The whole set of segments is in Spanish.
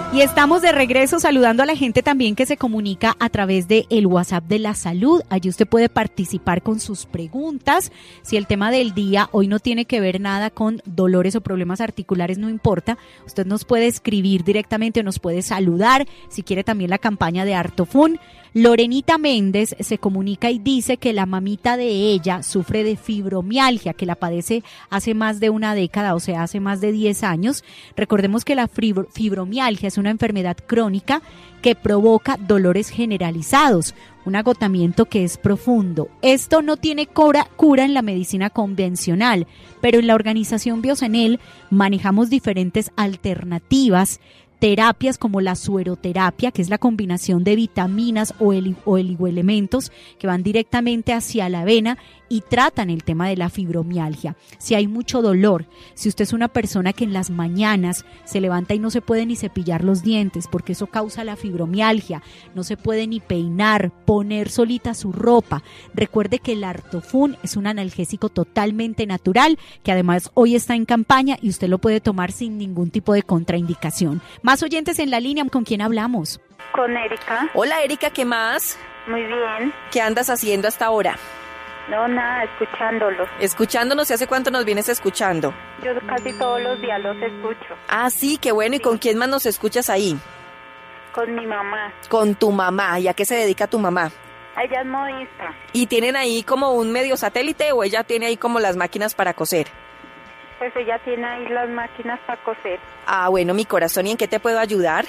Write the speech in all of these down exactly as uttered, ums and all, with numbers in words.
Y estamos de regreso saludando a la gente también que se comunica a través de el WhatsApp de la salud. Allí usted puede participar con sus preguntas. Si el tema del día hoy no tiene que ver nada con dolores o problemas articulares, no importa. Usted nos puede escribir directamente o nos puede saludar. Si quiere también la campaña de Artofun. Lorenita Méndez se comunica y dice que la mamita de ella sufre de fibromialgia, que la padece hace más de una década, o sea, hace más de diez años. Recordemos que la fibromialgia es una enfermedad crónica que provoca dolores generalizados, un agotamiento que es profundo. Esto no tiene cura, cura en la medicina convencional, pero en la organización Biosenel manejamos diferentes alternativas, terapias como la sueroterapia, que es la combinación de vitaminas o, el, o oligoelementos que van directamente hacia la vena y tratan el tema de la fibromialgia. Si hay mucho dolor, si usted es una persona que en las mañanas se levanta y no se puede ni cepillar los dientes porque eso causa la fibromialgia, no se puede ni peinar, poner solita su ropa, recuerde que el Artofun es un analgésico totalmente natural que además hoy está en campaña y usted lo puede tomar sin ningún tipo de contraindicación. Más oyentes en la línea, ¿con quién hablamos? Con Erika. Hola Erika, ¿qué más? Muy bien. ¿Qué andas haciendo hasta ahora? No, nada, escuchándolos. Escuchándonos, ¿y hace cuánto nos vienes escuchando? Yo casi todos los días los escucho. Ah, sí, qué bueno. ¿Y con quién más nos escuchas ahí? Con mi mamá. Con tu mamá. ¿Y a qué se dedica tu mamá? Ella es modista. ¿Y tienen ahí como un medio satélite o ella tiene ahí como las máquinas para coser? Pues ella tiene ahí las máquinas para coser. Ah, bueno, mi corazón, ¿y en qué te puedo ayudar?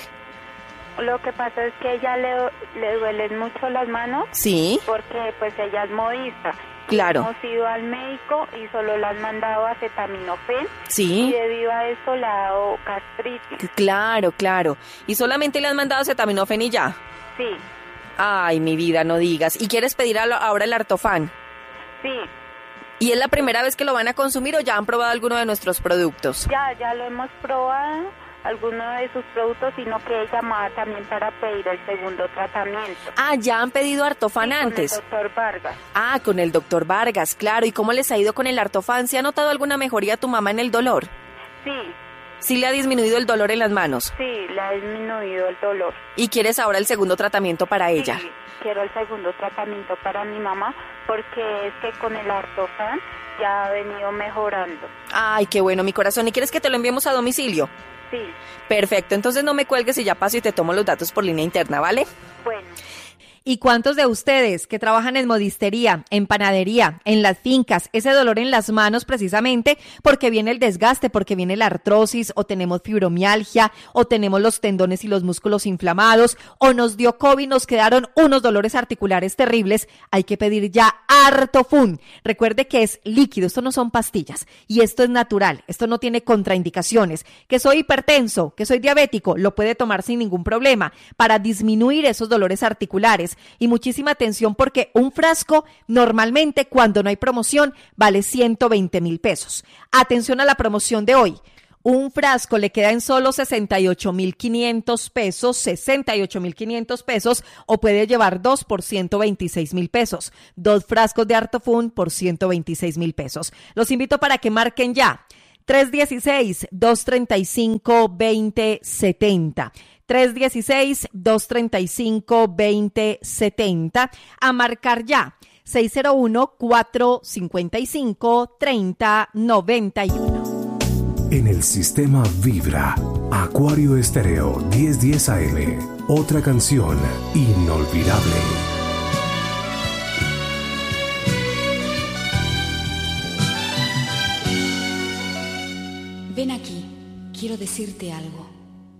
Lo que pasa es que a ella le, le duelen mucho las manos. Sí. Porque pues ella es modista. Claro. Hemos ido al médico y solo le han mandado acetaminofén. Sí. Y debido a eso le ha dado gastritis. Claro, claro. ¿Y solamente le han mandado acetaminofén y ya? Sí. Ay, mi vida, no digas. ¿Y quieres pedir ahora el Artofan? Sí. ¿Y es la primera vez que lo van a consumir o ya han probado alguno de nuestros productos? Ya, ya lo hemos probado, alguno de sus productos, sino que ella llamaba también para pedir el segundo tratamiento. Ah, ya han pedido Artofan sí, antes. Con el doctor Vargas. Ah, con el doctor Vargas, claro. ¿Y cómo les ha ido con el Artofan? ¿Se ha notado alguna mejoría a tu mamá en el dolor? Sí. ¿Sí le ha disminuido el dolor en las manos? Sí, le ha disminuido el dolor. ¿Y quieres ahora el segundo tratamiento para ella? Sí, quiero el segundo tratamiento para mi mamá, porque es que con el Artofan ya ha venido mejorando. Ay, qué bueno, mi corazón. ¿Y quieres que te lo enviemos a domicilio? Sí. Perfecto, entonces no me cuelgues y ya paso y te tomo los datos por línea interna, ¿vale? Bueno. ¿Y cuántos de ustedes que trabajan en modistería, en panadería, en las fincas, ese dolor en las manos precisamente porque viene el desgaste, porque viene la artrosis o tenemos fibromialgia o tenemos los tendones y los músculos inflamados o nos dio COVID, nos quedaron unos dolores articulares terribles? Hay que pedir ya Artofun. Recuerde que es líquido, esto no son pastillas y esto es natural, esto no tiene contraindicaciones. Que soy hipertenso, que soy diabético, lo puede tomar sin ningún problema para disminuir esos dolores articulares. Y muchísima atención porque un frasco normalmente cuando no hay promoción vale ciento veinte mil pesos. Atención a la promoción de hoy. Un frasco le queda en solo sesenta y ocho mil quinientos pesos, sesenta y ocho mil quinientos pesos, o puede llevar dos por ciento veintiséis mil pesos. Dos frascos de Artofun por ciento veintiséis mil pesos. Los invito para que marquen ya. tres uno seis, dos tres cinco, dos cero siete cero. tres uno seis, dos tres cinco, dos cero siete cero. A marcar ya. seis cero uno, cuatro cinco cinco, tres cero nueve uno. En el sistema Vibra, Acuario Estéreo diez diez A M. Otra canción inolvidable. Ven aquí, quiero decirte algo.